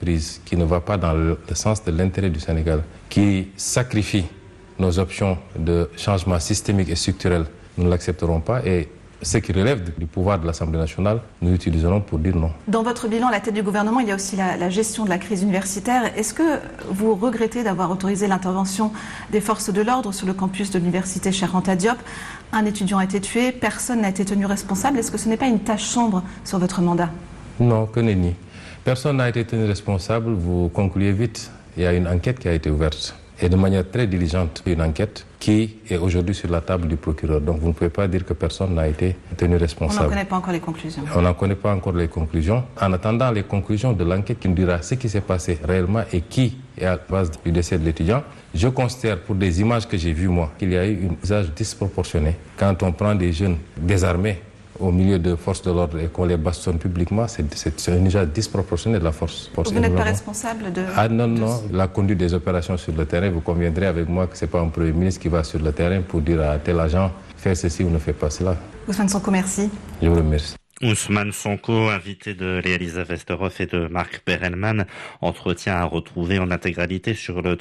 prise qui ne va pas dans le sens de l'intérêt du Sénégal, qui sacrifie nos options de changement systémique et structurel, nous ne l'accepterons pas. Et ce qui relève du pouvoir de l'Assemblée nationale, nous utiliserons pour dire non. Dans votre bilan, à la tête du gouvernement, il y a aussi la gestion de la crise universitaire. Est-ce que vous regrettez d'avoir autorisé l'intervention des forces de l'ordre sur le campus de l'université Cheikh Anta Diop ? Un étudiant a été tué, personne n'a été tenu responsable. Est-ce que ce n'est pas une tâche sombre sur votre mandat ? Non, que nenni. Personne n'a été tenu responsable, vous concluez vite. Il y a une enquête qui a été ouverte. Et de manière très diligente, une enquête qui est aujourd'hui sur la table du procureur. Donc vous ne pouvez pas dire que personne n'a été tenu responsable. On n'en connaît pas encore les conclusions. On n'en connaît pas encore les conclusions. En attendant les conclusions de l'enquête qui nous dira ce qui s'est passé réellement et qui est à la base du décès de l'étudiant, je considère pour des images que j'ai vues moi qu'il y a eu un usage disproportionné. Quand on prend des jeunes désarmés au milieu de forces de l'ordre et qu'on les bastonne publiquement, c'est un usage disproportionné de la force. Vous n'êtes pas responsable de... Ah non, la conduite des opérations sur le terrain, vous conviendrez avec moi que ce n'est pas un Premier ministre qui va sur le terrain pour dire à tel agent, fais ceci ou ne fais pas cela. Ousmane Sonko, merci. Je vous remercie. Ousmane Sonko, invité de Léa-Lisa Westerhoff et de Marc Perelman, entretien à retrouver en intégralité sur le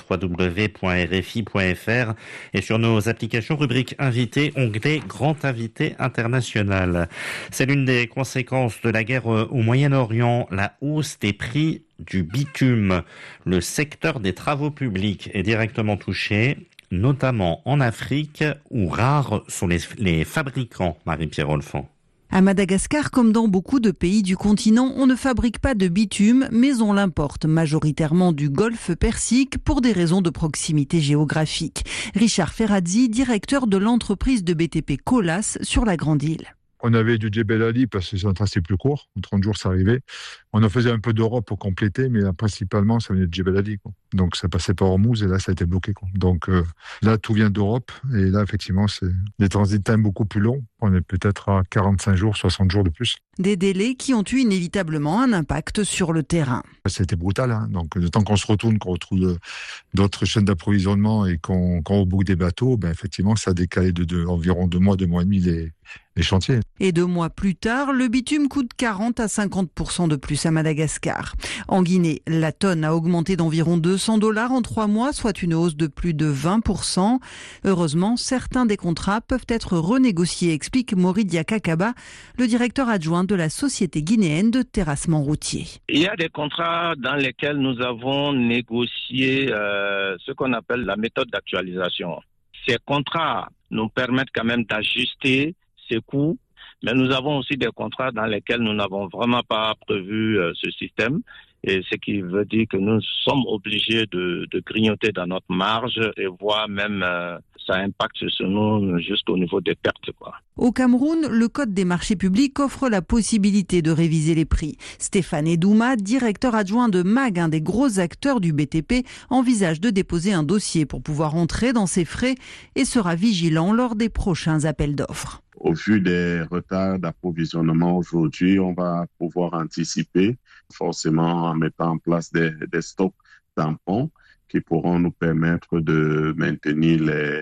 www.rfi.fr et sur nos applications rubrique invité, onglet grand invité international. C'est l'une des conséquences de la guerre au Moyen-Orient, la hausse des prix du bitume. Le secteur des travaux publics est directement touché, notamment en Afrique où rares sont les fabricants. Marie-Pierre Olfan. À Madagascar, comme dans beaucoup de pays du continent, on ne fabrique pas de bitume, mais on l'importe majoritairement du golfe Persique pour des raisons de proximité géographique. Richard Ferrazzi, directeur de l'entreprise de BTP Colas sur la Grande Île. On avait du Djebel Ali parce que c'est un tracé plus court, en 30 jours ça arrivait. On en faisait un peu d'Europe pour compléter, mais là, principalement ça venait de Djebel Ali. Donc ça passait par Hormuz et là ça a été bloqué. Donc là tout vient d'Europe et là effectivement c'est des transit times beaucoup plus longs. On est peut-être à 45 jours, 60 jours de plus. Des délais qui ont eu inévitablement un impact sur le terrain. C'était brutal, hein. Donc le temps qu'on se retourne, qu'on retrouve d'autres chaînes d'approvisionnement et qu'on reboucle des bateaux, effectivement ça a décalé de environ 2 mois et demi les chantiers. Et 2 mois plus tard, le bitume coûte 40 à 50% de plus à Madagascar. En Guinée, la tonne a augmenté d'environ $200 en 3 mois, soit une hausse de plus de 20%. Heureusement, certains des contrats peuvent être renégociés, explique Moridia Kakaba, le directeur adjoint de la Société guinéenne de terrassement routier. Il y a des contrats dans lesquels nous avons négocié ce qu'on appelle la méthode d'actualisation. Ces contrats nous permettent quand même d'ajuster ces coûts, mais nous avons aussi des contrats dans lesquels nous n'avons vraiment pas prévu ce système, et ce qui veut dire que nous sommes obligés de grignoter dans notre marge et voire même ça impacte sur nous jusqu'au niveau des pertes, quoi. Au Cameroun, le Code des marchés publics offre la possibilité de réviser les prix. Stéphane Edouma, directeur adjoint de MAG, un des gros acteurs du BTP, envisage de déposer un dossier pour pouvoir entrer dans ses frais et sera vigilant lors des prochains appels d'offres. Au vu des retards d'approvisionnement aujourd'hui, on va pouvoir anticiper forcément en mettant en place des stocks tampons qui pourront nous permettre de maintenir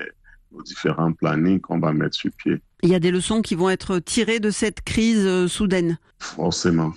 nos différents plannings qu'on va mettre sur pied. Il y a des leçons qui vont être tirées de cette crise soudaine. Forcément.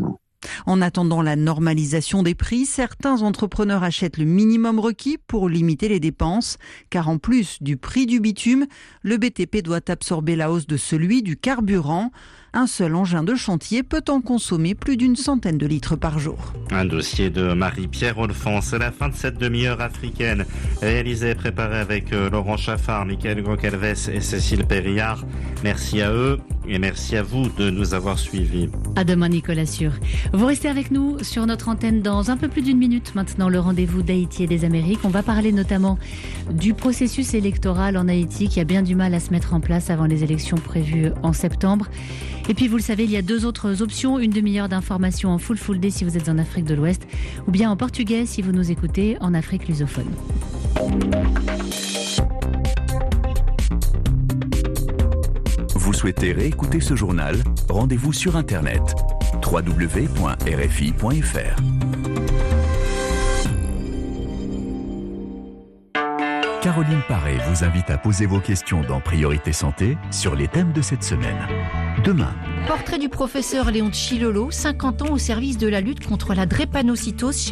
En attendant la normalisation des prix, certains entrepreneurs achètent le minimum requis pour limiter les dépenses, car en plus du prix du bitume, le BTP doit absorber la hausse de celui du carburant. Un seul engin de chantier peut en consommer plus d'une centaine de litres par jour. Un dossier de Marie-Pierre Olfan. C'est la fin de cette demi-heure africaine. Réalisée et préparée avec Laurent Chaffard, Michael Gocalves et Cécile Périllard. Merci à eux et merci à vous de nous avoir suivis. À demain, Nicolas Sûr. Vous restez avec nous sur notre antenne dans un peu plus d'1 minute. Maintenant, le rendez-vous d'Haïti et des Amériques. On va parler notamment du processus électoral en Haïti qui a bien du mal à se mettre en place avant les élections prévues en septembre. Et puis, vous le savez, il y a 2 autres options. Une demi-heure d'information en full day si vous êtes en Afrique de l'Ouest, ou bien en portugais si vous nous écoutez en Afrique lusophone. Vous souhaitez réécouter ce journal ? Rendez-vous sur Internet www.rfi.fr. Caroline Paré vous invite à poser vos questions dans Priorité Santé sur les thèmes de cette semaine. Demain. Portrait du professeur Léon Chilolo, 50 ans au service de la lutte contre la drépanocytose.